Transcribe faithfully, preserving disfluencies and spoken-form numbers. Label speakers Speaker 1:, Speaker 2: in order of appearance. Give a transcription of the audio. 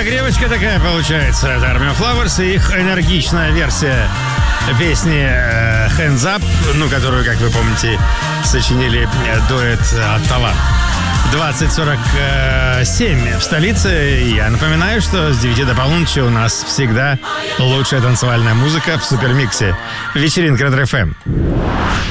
Speaker 1: Разогревочка такая получается. Это Army of Flowers и их энергичная версия песни Hands Up, ну, которую, как вы помните, сочинили дуэт Оттава. двадцать сорок семь в столице. Я напоминаю, что с девяти до полуночи у нас всегда лучшая танцевальная музыка в супермиксе. Вечеринка Ретро эф эм.